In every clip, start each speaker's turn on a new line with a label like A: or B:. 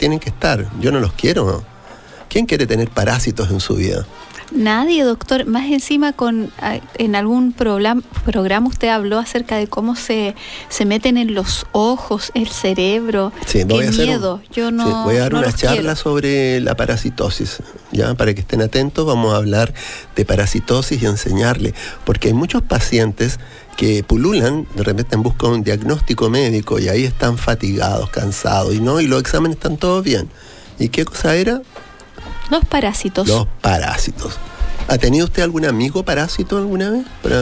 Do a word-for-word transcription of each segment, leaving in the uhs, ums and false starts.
A: tienen que estar. Yo no los quiero. ¿Quién quiere tener parásitos en su vida?
B: Nadie, doctor. Más encima, con en algún programa, programa usted habló acerca de cómo se, se meten en los ojos, el cerebro.
A: Sí,
B: Qué
A: voy a
B: miedo.
A: Un,
B: Yo no.
A: Sí, voy a dar
B: no
A: una charla
B: quiero.
A: sobre la parasitosis, ya, para que estén atentos. Vamos a hablar de parasitosis y enseñarle, porque hay muchos pacientes que pululan de repente en busca de un diagnóstico médico y ahí están fatigados, cansados y no, y los exámenes están todos bien. ¿Y qué cosa era?
B: Los parásitos.
A: Los parásitos. ¿Ha tenido usted algún amigo parásito alguna vez? Para...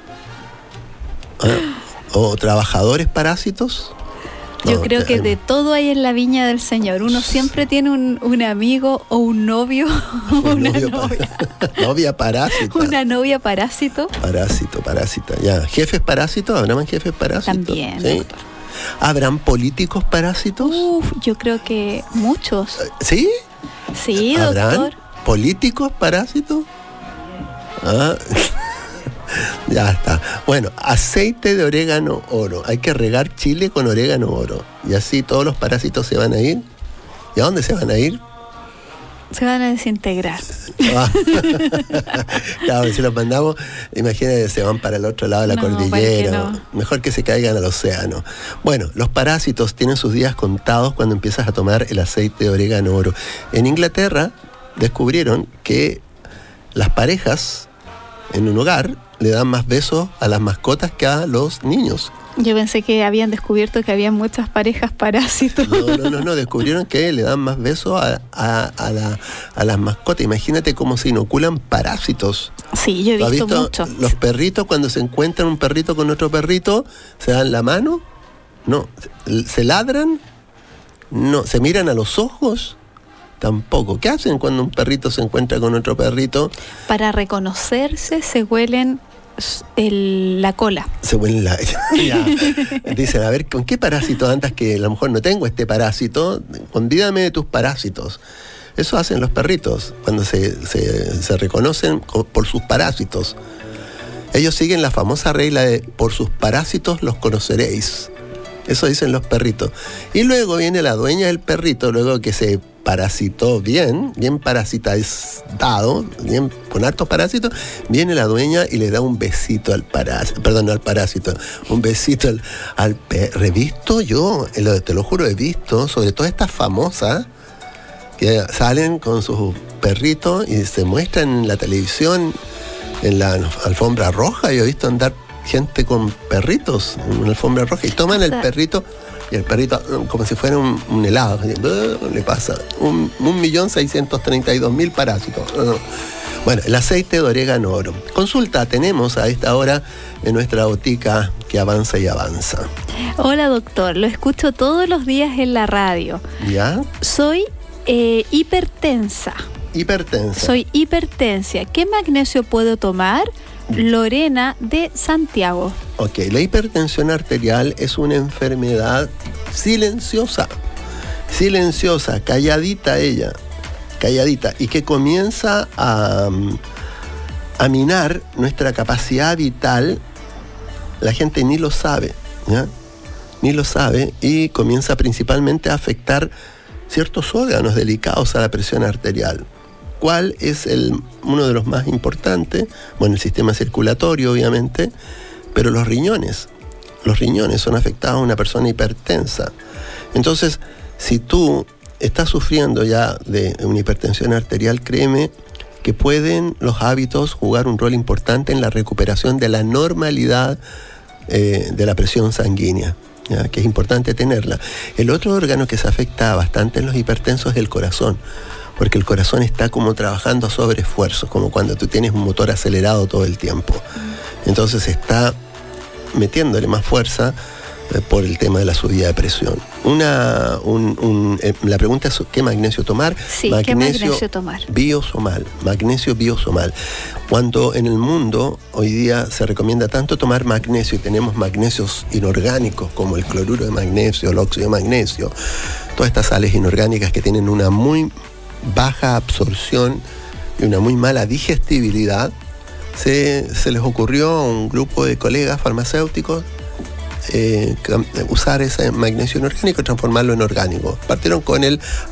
A: ¿Ah? ¿O trabajadores parásitos?
B: Yo
A: No,
B: creo que
A: hay...
B: de todo hay en la viña del Señor. Uno siempre tiene un, un amigo o un novio o
A: un
B: una
A: novio
B: novia.
A: Pa... novia parásita.
B: Una novia parásito.
A: Parásito, parásita. Ya. ¿Jefes parásitos? ¿Habrá más jefes parásitos?
B: También.
A: ¿Sí? ¿Habrán políticos parásitos?
B: Uf, yo creo que muchos.
A: ¿Sí?
B: Sí,
A: ¿Habrán
B: doctor.
A: políticos parásitos? Ah. Ya está. Bueno, aceite de orégano oro. Hay que regar chile con orégano oro. Y así todos los parásitos se van a ir. ¿Y a dónde se van a ir?
B: Se van a desintegrar.
A: Ah. Claro, si los mandamos, imagínate, se van para el otro lado de la
B: no,
A: cordillera.
B: No.
A: Mejor que se caigan al océano. Bueno, los parásitos tienen sus días contados cuando empiezas a tomar el aceite de orégano oro. En Inglaterra descubrieron que las parejas en un hogar le dan más besos a las mascotas que a los niños.
B: Yo pensé que habían descubierto que había muchas parejas parásitos.
A: No, no, no, no, descubrieron que le dan más besos a, a, a, la, a las mascotas. Imagínate cómo se inoculan parásitos.
B: Sí, yo he visto,
A: visto
B: mucho.
A: Los perritos, cuando se encuentran un perrito con otro perrito, ¿se dan la mano? No. ¿Se ladran? No. ¿Se miran a los ojos? Tampoco. ¿Qué hacen cuando un perrito se encuentra con otro perrito?
B: Para reconocerse se huelen el, la cola.
A: Se huelen la... Ya. Dicen, a ver, ¿con qué parásito andas que a lo mejor no tengo este parásito? Convídame de tus parásitos. Eso hacen los perritos cuando se, se, se reconocen por sus parásitos. Ellos siguen la famosa regla de por sus parásitos los conoceréis. Eso dicen los perritos. Y luego viene la dueña del perrito, luego que se parasitó bien, bien parasitado, bien con hartos parásitos, viene la dueña y le da un besito al parásito, perdón, no al parásito, un besito al, al perro. He visto yo, te lo juro, he visto, sobre todo estas famosas, que salen con sus perritos y se muestran en la televisión, en la alfombra roja. Yo he visto andar gente con perritos en una alfombra roja y toman el perrito y el perrito como si fuera un, un helado, le pasa un, un millón seiscientos treinta y dos mil parásitos. Bueno, el aceite de orégano oro. Consulta tenemos a esta hora en nuestra botica que avanza y avanza.
B: Hola doctor, lo escucho todos los días en la radio.
A: ¿Ya?
B: Soy eh, hipertensa.
A: Hipertensa.
B: Soy hipertensa. ¿Qué magnesio puedo tomar? Lorena de Santiago.
A: Ok, la hipertensión arterial es una enfermedad silenciosa, silenciosa, calladita ella, calladita, y que comienza a, a minar nuestra capacidad vital. La gente ni lo sabe, ¿ya? Ni lo sabe, y comienza principalmente a afectar ciertos órganos delicados a la presión arterial. ¿Cuál es el, uno de los más importantes? Bueno, el sistema circulatorio, obviamente, pero los riñones. Los riñones son afectados a una persona hipertensa. Entonces, si tú estás sufriendo ya de una hipertensión arterial, créeme que pueden los hábitos jugar un rol importante en la recuperación de la normalidad eh, de la presión sanguínea, ¿ya? Que es importante tenerla. El otro órgano que se afecta bastante en los hipertensos es el corazón, porque el corazón está como trabajando a sobreesfuerzo, como cuando tú tienes un motor acelerado todo el tiempo. Entonces está metiéndole más fuerza eh, por el tema de la subida de presión. Una, un, un, eh, la pregunta es ¿qué magnesio tomar?
B: Sí, magnesio, ¿qué magnesio tomar?
A: Biosomal, magnesio biosomal. Cuando en el mundo hoy día se recomienda tanto tomar magnesio y tenemos magnesios inorgánicos como el cloruro de magnesio, el óxido de magnesio, todas estas sales inorgánicas que tienen una muy baja absorción y una muy mala digestibilidad, se, se les ocurrió a un grupo de colegas farmacéuticos eh, usar ese magnesio inorgánico y transformarlo en orgánico. Partieron con el